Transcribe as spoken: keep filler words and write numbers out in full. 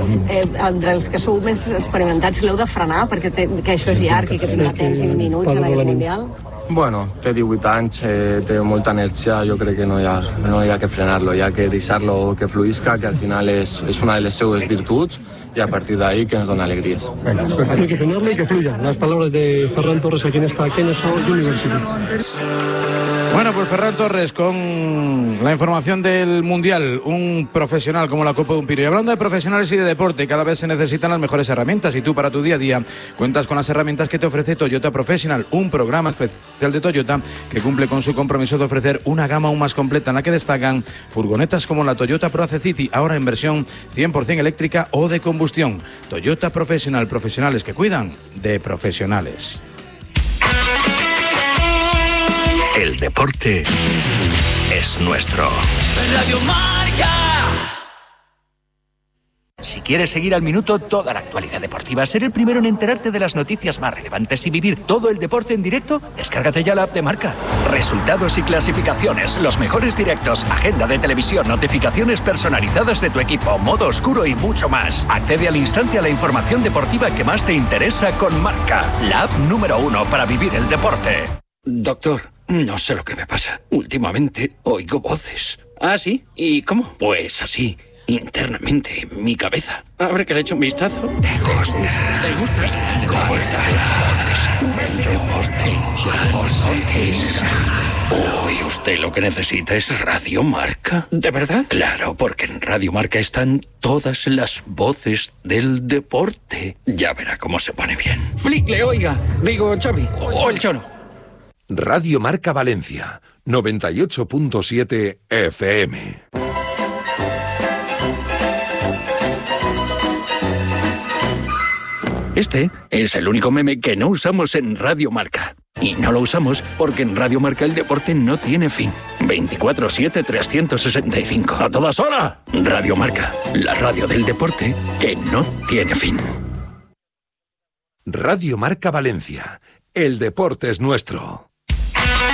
eh, entre els que sou més experimentats l'heu de frenar perquè té, que això és llarg i que tindrà temps i minuts en aquest Mundial? Bueno, té divuit anys, eh, té molta energia, jo crec que no hi ha, no hi ha que frenar-lo, hi ha que deixar-lo que fluïsca, que al final és, és una de les seues virtuts, y a partir de ahí que nos dona alegrías. Bueno, pues hay que frenarlo y que fluya. Las palabras de Ferran Torres aquí en esta Kennesaw University. Bueno, pues Ferran Torres con la información del Mundial, un profesional como la copa de un pino. Y hablando de profesionales y de deporte, cada vez se necesitan las mejores herramientas y tú para tu día a día cuentas con las herramientas que te ofrece Toyota Professional, un programa especial de Toyota que cumple con su compromiso de ofrecer una gama aún más completa en la que destacan furgonetas como la Toyota Proace City, ahora en versión cien por ciento eléctrica o de combustión. Toyota Professional, profesionales que cuidan de profesionales. El deporte es nuestro. Radio Marca. Si quieres seguir al minuto toda la actualidad deportiva, ser el primero en enterarte de las noticias más relevantes y vivir todo el deporte en directo, descárgate ya la app de Marca. Resultados y clasificaciones, los mejores directos, agenda de televisión, notificaciones personalizadas de tu equipo, modo oscuro y mucho más. Accede al instante a la información deportiva que más te interesa con Marca, la app número uno para vivir el deporte. Doctor, no sé lo que me pasa. Últimamente oigo voces. ¿Ah, sí? ¿Y cómo? Pues así, internamente, en mi cabeza. Habrá que le eche un vistazo. ¿Te gusta? ¿Te gusta? Deporte. Uy, usted lo que necesita es Radio Marca. ¿De verdad? Claro, porque en Radio Marca están todas las voces del deporte. Ya verá cómo se pone bien. Flickle, oiga. Digo, Xavi. O el Chono. Radio Marca Valencia, noventa y ocho punto siete F M. Este es el único meme que no usamos en Radio Marca. Y no lo usamos porque en Radio Marca el deporte no tiene fin. veinticuatro siete trescientos sesenta y cinco. ¡A todas horas! Radio Marca, la radio del deporte que no tiene fin. Radio Marca Valencia, el deporte es nuestro.